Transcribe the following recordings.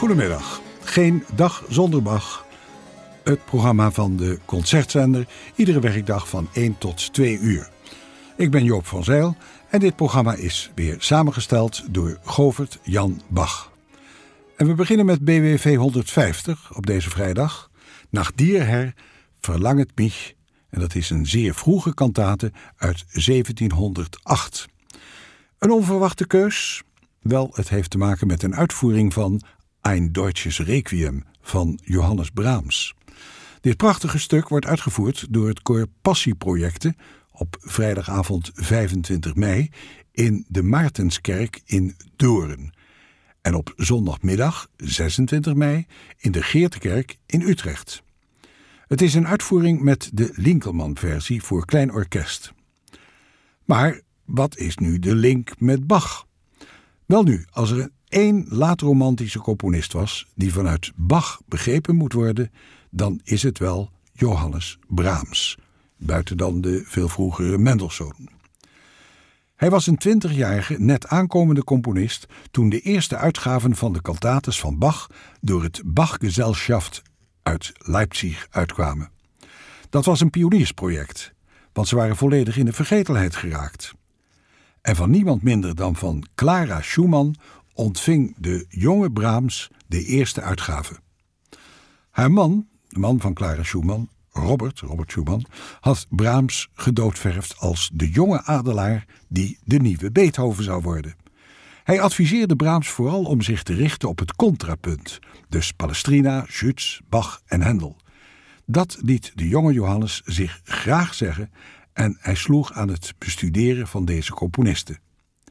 Goedemiddag. Geen dag zonder Bach. Het programma van de Concertzender. Iedere werkdag van 1 tot 2 uur. Ik ben Joop van Zijl en dit programma is weer samengesteld door Govert Jan Bach. En we beginnen met BWV 150 op deze vrijdag. Nach dir, Herr, verlanget mich. En dat is een zeer vroege kantate uit 1708. Een onverwachte keus? Wel, het heeft te maken met een uitvoering van Ein Deutsches Requiem van Johannes Brahms. Dit prachtige stuk wordt uitgevoerd door het koor Passieprojecten op vrijdagavond 25 mei in de Maartenskerk in Doorn. En op zondagmiddag 26 mei in de Geertekerk in Utrecht. Het is een uitvoering met de Linkelman-versie voor klein orkest. Maar wat is nu de link met Bach? Welnu, als er één laatromantische componist was die vanuit Bach begrepen moet worden, dan is het wel Johannes Brahms, buiten dan de veel vroegere Mendelssohn. Hij was een 20-jarige, net aankomende componist toen de eerste uitgaven van de cantates van Bach door het Bachgesellschaft uit Leipzig uitkwamen. Dat was een pioniersproject, want ze waren volledig in de vergetelheid geraakt. En van niemand minder dan van Clara Schumann ontving de jonge Brahms de eerste uitgave. Haar man, de man van Clara Schumann, Robert Schumann, had Brahms gedoodverfd als de jonge adelaar die de nieuwe Beethoven zou worden. Hij adviseerde Brahms vooral om zich te richten op het contrapunt, dus Palestrina, Schütz, Bach en Händel. Dat liet de jonge Johannes zich graag zeggen en hij sloeg aan het bestuderen van deze componisten.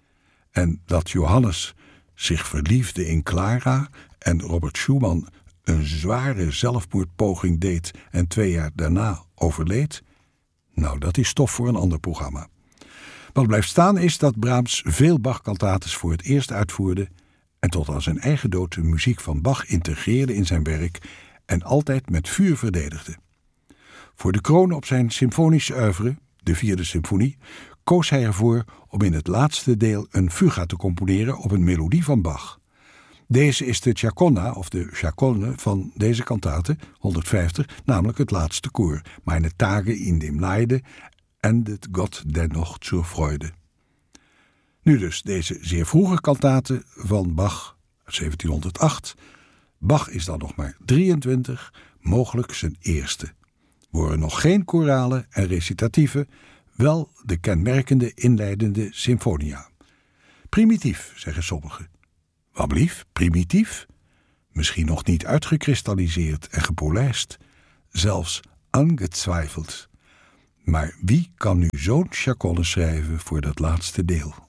En dat Johannes zich verliefde in Clara en Robert Schumann een zware zelfmoordpoging deed en 2 jaar daarna overleed? Nou, dat is stof voor een ander programma. Wat blijft staan is dat Brahms veel Bach-cantates voor het eerst uitvoerde en tot aan zijn eigen dood de muziek van Bach integreerde in zijn werk en altijd met vuur verdedigde. Voor de kroon op zijn symfonische oeuvre, de 4e symfonie, koos hij ervoor om in het laatste deel een fuga te componeren op een melodie van Bach. Deze is de Chaconne of de Chaconne van deze kantate, 150, namelijk het laatste koor, Meine Tage in dem Leide endet Gott dennoch zur Freude. Nu dus deze zeer vroege kantate van Bach, 1708. Bach is dan nog maar 23, mogelijk zijn eerste. We horen nog geen koralen en recitatieven, wel de kenmerkende inleidende symfonia. Primitief, zeggen sommigen. Wat blief, primitief? Misschien nog niet uitgekristalliseerd en gepolijst, zelfs angezweifeld. Maar wie kan nu zo'n chaconne schrijven voor dat laatste deel?